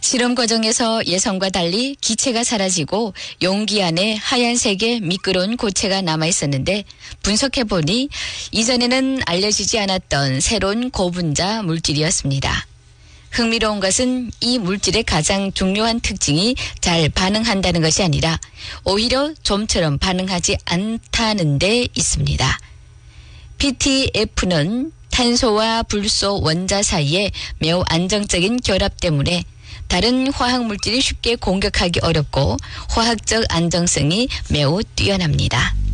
실험 과정에서 예상과 달리 기체가 사라지고 용기 안에 하얀색의 미끄러운 고체가 남아 있었는데 분석해보니 이전에는 알려지지 않았던 새로운 고분자 물질이었습니다. 흥미로운 것은 이 물질의 가장 중요한 특징이 잘 반응한다는 것이 아니라 오히려 좀처럼 반응하지 않다는 데 있습니다. PTF는 탄소와 불소 원자 사이에 매우 안정적인 결합 때문에 다른 화학물질이 쉽게 공격하기 어렵고 화학적 안정성이 매우 뛰어납니다.